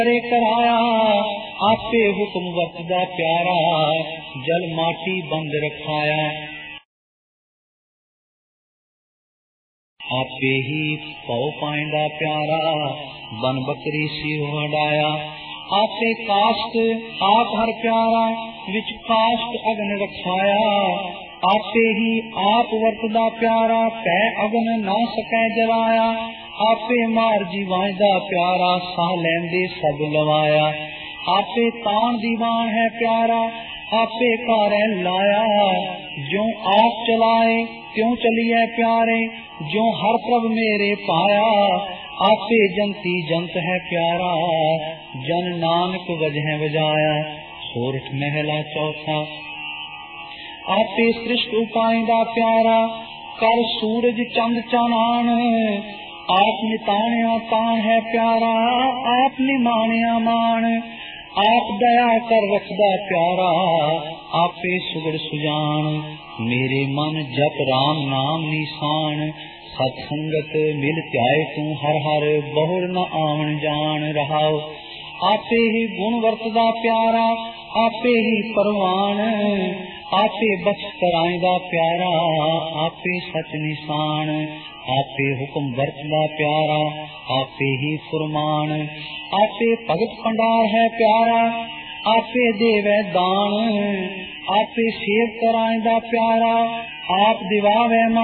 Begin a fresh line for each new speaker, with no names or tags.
कराया आपे हुक्म वरतदा प्यारा जल माटी बंद रखाया। आपे ही पौ पाइंदा प्यारा बन बकरी सी हटाया। आपे काष्ट आप हर प्यारा विच काष्ट अग्न रखाया। आपे ही आप वरतदा प्यारा पै अग्न ना सकै जलाया। आपे मार जीवांदा प्यारा साह लैंदे सब लवाया। आपे तान दीवान है प्यारा आपे कारै लाया। ज्यों आप चलाए त्यों चलिए प्यारे ज्यों हर प्रभ मेरे पाया। आपे जंती जंत है प्यारा जन नानक वजह वजाया। सोरठ महला चौथा। आपे सृष्ट उपाइंदा प्यारा कर सूरज चंद चानान। आप निताणिया तान है प्यारा आप निमाणिया मान। आप दया कर रखदा प्यारा आपे सुगड़ सुजान। मेरे मन जप राम नाम निशान। सत्संगत मिल त्याय तू हर हर बहुर न आवन जान रहाओ। आपे ही गुण वरतदा प्यारा आपे ही परवान। आपे बख्श कराइंदा प्यारा आपे सच निशान। आपे हुक्म वरतदा प्यारा आपे ही फुरमान। आपे भगत भंडार है प्यारा आपे देवे दान। आपे सेव कराइंदा प्यारा आप दिवावे